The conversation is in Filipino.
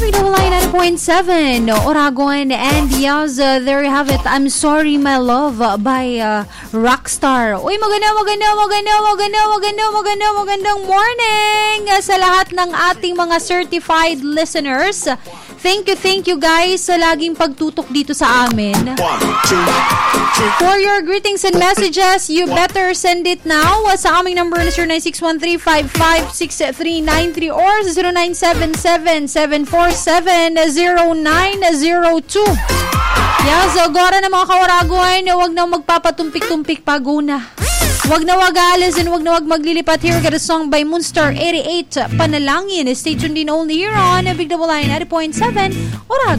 90.7 Oragon and yes, there you have it. I'm Sorry My Love by Rockstar. Uy, magandang morning sa lahat ng ating mga certified listeners. Thank you guys sa laging pagtutok dito sa amin. 1, 2, 3. For your greetings and messages, you better send it now sa aming number na 0961-355-6393 or 0977-747-0902. Yes, agora na mga kawaragoy, huwag na magpapatumpik-tumpik paguna. Wag na wag aalisin, wag na wag maglilipat. Here we got a song by Moonstar 88, Panalangin. Stay tuned din only here on Big Double I 90.7 Oragon.